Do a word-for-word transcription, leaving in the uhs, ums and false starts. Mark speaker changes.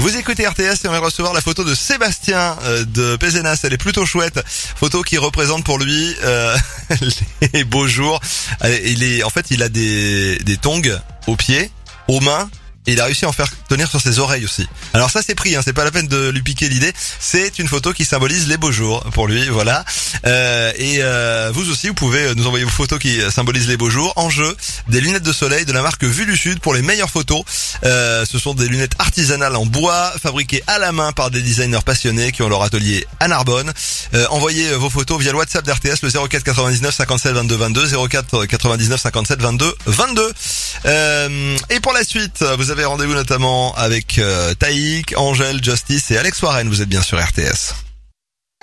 Speaker 1: Vous écoutez R T S et on va recevoir la photo de Sébastien euh, de Pézenas. Elle est plutôt chouette. Photo qui représente pour lui euh, les beaux jours. Il est, en fait, il a des, des tongs aux pieds, aux mains. Et il a réussi à en faire tenir sur ses oreilles aussi. Alors ça c'est pris, hein, c'est pas la peine de lui piquer l'idée. C'est une photo qui symbolise les beaux jours pour lui, voilà. Euh, et euh, vous aussi, vous pouvez nous envoyer vos photos qui symbolisent les beaux jours. En jeu, des lunettes de soleil de la marque Vue du Sud pour les meilleures photos. Euh, ce sont des lunettes artisanales en bois, fabriquées à la main par des designers passionnés qui ont leur atelier à Narbonne. Euh, envoyez vos photos via le WhatsApp d'R T S, le zéro quatre quatre-vingt-dix-neuf cinquante-sept vingt-deux vingt-deux, zéro quatre quatre-vingt-dix-neuf cinquante-sept vingt-deux vingt-deux. Euh, et pour la suite, vous avez rendez-vous notamment avec euh, Taïk, Angèle, Justice et Alex Warren. Vous êtes bien sur R T S.